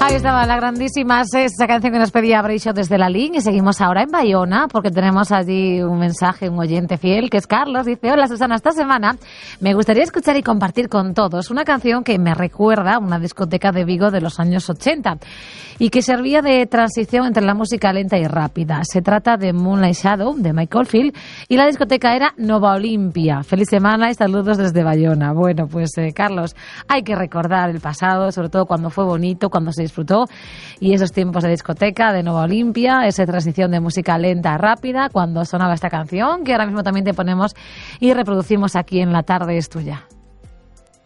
Ahí estaba la grandísima esa canción que nos pedía Brayshaw desde la línea. Y seguimos ahora en Bayona porque tenemos allí un mensaje, un oyente fiel que es Carlos. Dice: hola Susana, esta semana me gustaría escuchar y compartir con todos una canción que me recuerda a una discoteca de Vigo de los años 80 y que servía de transición entre la música lenta y rápida. Se trata de Moonlight Shadow de Michael Field y la discoteca era Nova Olimpia. Feliz semana y saludos desde Bayona. Bueno, pues Carlos, hay que recordar el pasado, sobre todo cuando fue bonito, cuando se disfrutó, y esos tiempos de discoteca de Nova Olimpia, esa transición de música lenta a rápida, cuando sonaba esta canción que ahora mismo también te ponemos y reproducimos aquí en La Tarde es Tuya.